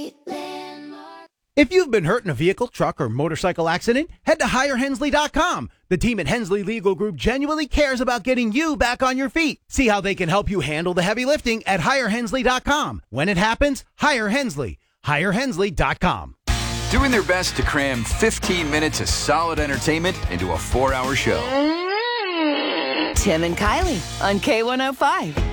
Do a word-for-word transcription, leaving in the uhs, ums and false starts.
If you've been hurt in a vehicle, truck, or motorcycle accident, head to hire hensley dot com. The team at Hensley Legal Group genuinely cares about getting you back on your feet. See how they can help you handle the heavy lifting at hire hensley dot com. When it happens, hire Hensley. hire hensley dot com. Doing their best to cram fifteen minutes of solid entertainment into a four-hour show. Tim and Kylie on K one oh five.